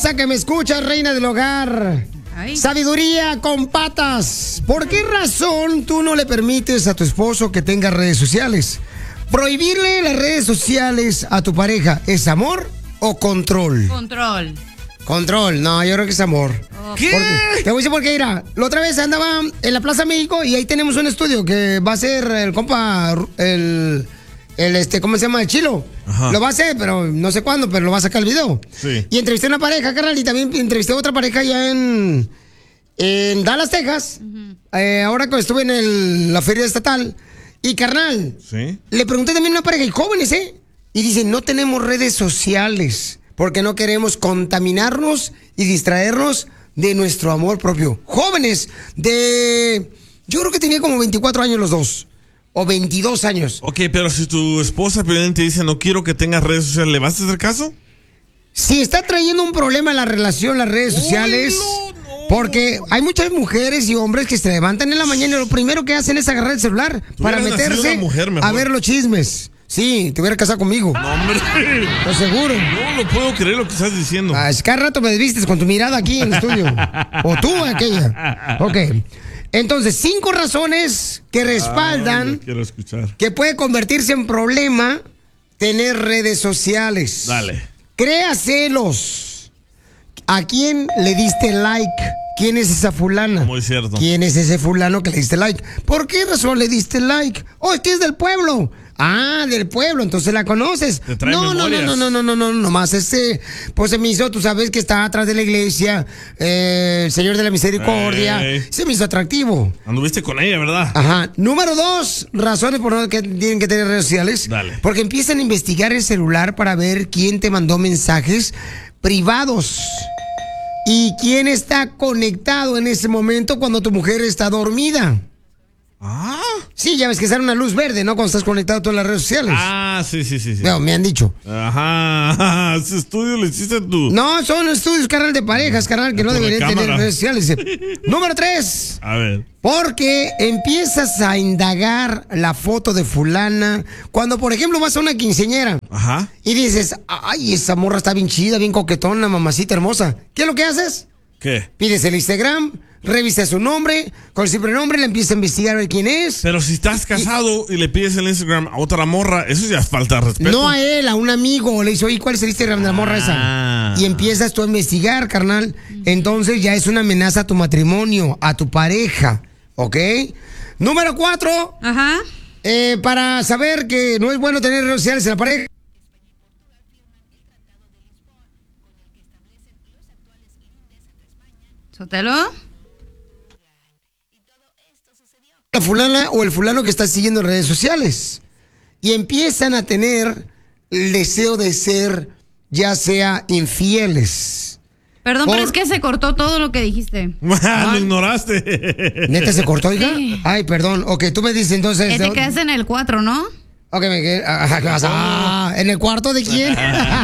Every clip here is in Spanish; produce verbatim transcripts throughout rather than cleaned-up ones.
hermosa que me escucha, reina del hogar. Ay. Sabiduría con patas. ¿Por qué razón tú no le permites a tu esposo que tenga redes sociales? Prohibirle las redes sociales a tu pareja, ¿es amor o control? Control. Control, no, yo creo que es amor. ¿Qué? Porque, te voy a decir por qué, mira. La otra vez andaba en la Plaza México y ahí tenemos un estudio que va a ser el compa, el, el este, ¿cómo se llama? El Chilo. Ajá. Lo va a hacer, pero no sé cuándo, pero lo va a sacar el video. Sí. Y entrevisté a una pareja, carnal, y también entrevisté a otra pareja allá en, en Dallas, Texas. Uh-huh. eh, ahora que estuve en el, la feria estatal. Y, carnal, ¿sí? Le pregunté también a una pareja, y jóvenes, ¿eh? Y dicen, no tenemos redes sociales porque no queremos contaminarnos y distraernos de nuestro amor propio. Jóvenes de... Yo creo que tenía como veinticuatro años los dos. O veintidós años. Ok, pero si tu esposa te dice, no quiero que tengas redes sociales, ¿le vas a hacer caso? Si está trayendo un problema en la relación, las redes sociales... Uy, no, no. Porque hay muchas mujeres y hombres que se levantan en la mañana y lo primero que hacen es agarrar el celular para meterse a ver los chismes. Sí, te hubiera casado conmigo. No, hombre. Lo seguro. No lo puedo creer lo que estás diciendo. Ah, es que cada rato me desvistes con tu mirada aquí en el estudio. O tú, aquella. Ok. Entonces, cinco razones que respaldan ah, quiero escuchar. que puede convertirse en problema tener redes sociales. Dale. Crea celos. ¿A quién le diste like? ¿Quién es esa fulana? Muy cierto. ¿Quién es ese fulano que le diste like? ¿Por qué razón le diste like? Oh, es que es del pueblo. Ah, del pueblo, entonces la conoces. Te trae no, no, no, no, no, no, no, no, nomás este, pues se me hizo, tú sabes que está atrás de la iglesia, eh, el Señor de la Misericordia. Hey. Se me hizo atractivo. Anduviste con ella, ¿verdad? Ajá. Número dos, razones por las que tienen que tener redes sociales. Dale. Porque empiezan a investigar el celular para ver quién te mandó mensajes privados. ¿Y quién está conectado en ese momento cuando tu mujer está dormida? Ah. Sí, ya ves que sale una luz verde, ¿no? Cuando estás conectado a todas las redes sociales. Ah, sí, sí, sí. sí. No, me han dicho. Ajá. Ese estudio lo hiciste tú. No, son estudios, carnal, de parejas, carnal, que no deberían tener redes sociales. Número tres. A ver. Porque empiezas a indagar la foto de fulana. Cuando, por ejemplo, vas a una quinceañera. Ajá. Y dices, ay, esa morra está bien chida, bien coquetona, mamacita hermosa. ¿Qué es lo que haces? ¿Qué? Pides el Instagram, revisas su nombre, con el sobrenombre le empiezas a investigar a ver quién es. Pero si estás casado y, y le pides el Instagram a otra morra, eso ya es falta de respeto. No a él, a un amigo. Le dice, oye, ¿cuál es el Instagram de la morra ah. esa? Y empiezas tú a investigar, carnal. Entonces ya es una amenaza a tu matrimonio, a tu pareja. ¿Ok? Número cuatro. Ajá. Eh, para saber que no es bueno tener redes sociales en la pareja. ¿Sotelo? La fulana o el fulano que está siguiendo en redes sociales. Y empiezan a tener el deseo de ser, ya sea infieles. Perdón, Por... pero es que se cortó todo lo que dijiste. Ah, lo ignoraste. ¿Neta se cortó, hija? Sí. Ay, perdón. Ok, tú me dices entonces... Que te quedas en el cuatro, ¿no? Ok, me quedé... Ah, ¿en el cuarto de quién?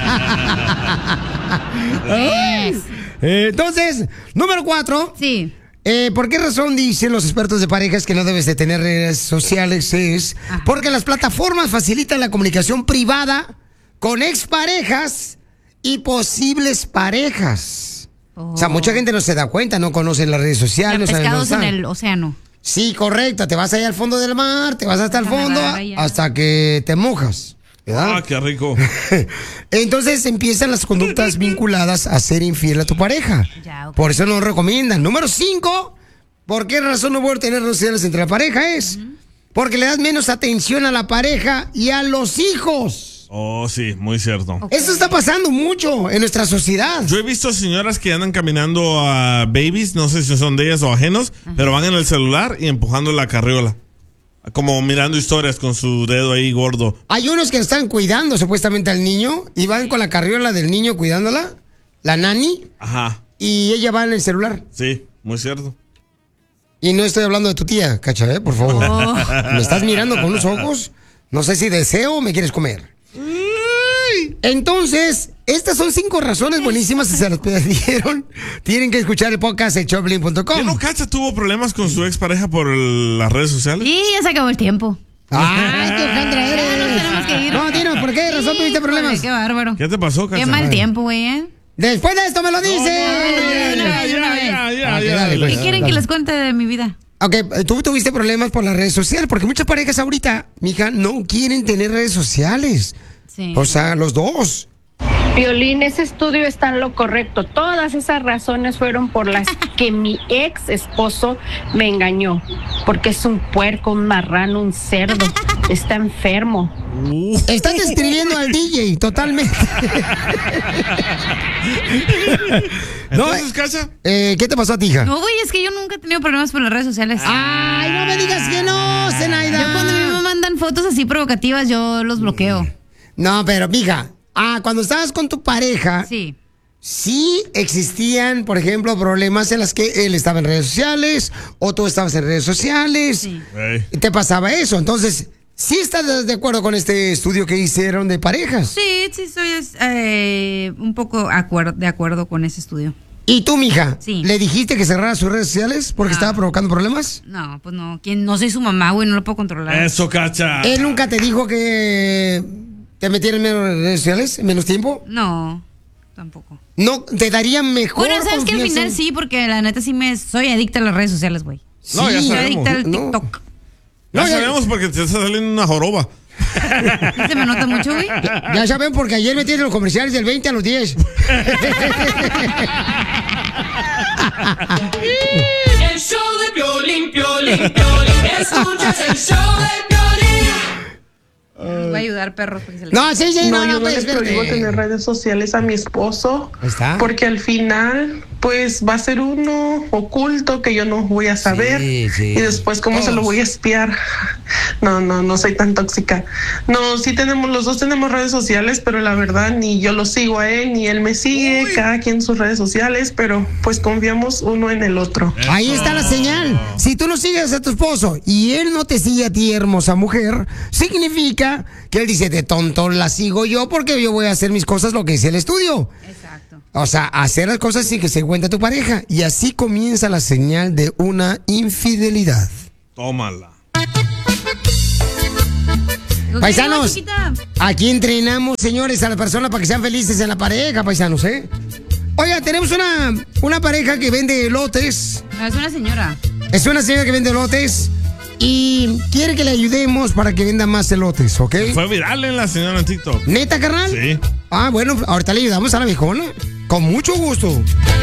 Yes. Entonces, número cuatro. Sí. Eh, ¿Por qué razón dicen los expertos de parejas que no debes de tener redes sociales? Es Ajá. porque las plataformas facilitan la comunicación privada con exparejas y posibles parejas. Oh. O sea, mucha gente no se da cuenta, no conocen las redes sociales. O sea, no pescados saben en el océano. Sí, correcto. Te vas allá al fondo del mar, te vas hasta el fondo hasta que te mojas. ¿verdad? Ah, qué rico. Entonces empiezan las conductas vinculadas a ser infiel a tu pareja. Ya, okay. Por eso no lo recomiendan. Número cinco, ¿por qué razón no puedo tener relaciones entre la pareja? Es uh-huh. porque le das menos atención a la pareja y a los hijos. Oh, sí, muy cierto. Okay. Eso está pasando mucho en nuestra sociedad. Yo he visto señoras que andan caminando a babies, no sé si son de ellas o ajenos, uh-huh. pero van en el celular y empujando la carriola. Como mirando historias con su dedo ahí gordo. Hay unos que están cuidando supuestamente al niño y van con la carriola del niño cuidándola, la nani. Ajá. Y ella va en el celular. Sí, muy cierto. Y no estoy hablando de tu tía, Cacha, ¿eh? Por favor. Oh. ¿Me estás mirando con unos ojos? No sé si deseo o me quieres comer. Entonces, estas son cinco razones buenísimas. Si se las pidieron, tienen que escuchar el podcast de Choplin punto com. ¿Qué no, Cacha tuvo problemas con su expareja por el, las redes sociales? Sí, ya se acabó el tiempo. ¡Ay, qué Alejandra eres! Ya nos tenemos que ir. No, Tino, ¿por qué razón sí, tuviste problemas? Qué bárbaro. ¿Qué te pasó, Cacha? Qué mal tiempo, güey, ¿eh? Después de esto me lo dice. Ya, ya, ya, ya, Ah, que ya, dale, ya. pues. ¿Qué quieren que les cuente de mi vida? Ok, tú tuviste problemas por las redes sociales, porque muchas parejas ahorita, mija, no quieren tener redes sociales. Sí. O sea, los dos. Violín, ese estudio está en lo correcto. Todas esas razones fueron por las que mi ex esposo me engañó. Porque es un puerco, un marrano, un cerdo. Está enfermo. Uh. Estás describiendo al D J totalmente. No, Entonces, Cacha. eh, ¿Qué te pasó a ti, hija? No, güey, es que yo nunca he tenido problemas por las redes sociales. Ay, no me digas que no, Zenaida. Yo cuando a mí me mandan fotos así provocativas, yo los bloqueo. No, pero, mija, ah, cuando estabas con tu pareja, Sí. sí existían, por ejemplo, problemas en las que él estaba en redes sociales o tú estabas en redes sociales. Sí. Ey. Y te pasaba eso. Entonces, ¿sí estás de acuerdo con este estudio que hicieron de parejas? Sí, sí, soy eh, un poco acuer- de acuerdo con ese estudio. ¿Y tú, mija? Sí. ¿Le dijiste que cerrara sus redes sociales porque No. estaba provocando problemas? No, pues no. ¿Quién? No soy su mamá, güey, no lo puedo controlar. Eso, Cacha. ¿Él nunca te dijo que te metieran en menos redes sociales, en menos tiempo? No, tampoco. ¿No te daría mejor Bueno, sabes que al confianza? final sí, porque la neta sí me soy adicta a las redes sociales, güey. No, ya Sí. Soy sabemos. adicta al No. TikTok. Ya No, ya- sabemos porque te está saliendo una joroba. ¿Se me nota mucho, güey? Ya saben, porque ayer metieron los comerciales del veinte a los diez. El show de Piolín, Piolín, Piolín. Escuchas el show de Piolín. Voy a ayudar, perros. Porque se les... No, sí, sí, No, no, yo no, no pues, le prohíbo espérate. tener redes sociales a mi esposo. Ahí está. Porque al final, pues va a ser uno oculto que yo no voy a saber. Sí, sí. Y después, ¿cómo se lo voy a espiar? No, no, no soy tan tóxica. No, sí tenemos, los dos tenemos redes sociales, pero la verdad ni yo lo sigo a él, ni él me sigue, cada quien sus redes sociales, pero pues confiamos uno en el otro. Ahí está la señal. Si tú no sigues a tu esposo y él no te sigue a ti, hermosa mujer, significa que él dice, de tonto la sigo yo porque yo voy a hacer mis cosas lo que dice el estudio. Exacto. O sea, hacer las cosas sin que se cuente tu pareja. Y así comienza la señal de una infidelidad. Tómala. ¿Lo Paisanos, quiero, chiquita? aquí entrenamos, señores, a las personas para que sean felices en la pareja, paisanos, ¿eh? Oiga, tenemos una, una pareja que vende elotes. No, es una señora. Es una señora que vende elotes y quiere que le ayudemos para que venda más elotes, ¿ok? Fue viral en la señora en TikTok. ¿Neta, carnal? Sí. Ah, bueno, ahorita le ayudamos a la viejona. Con mucho gusto.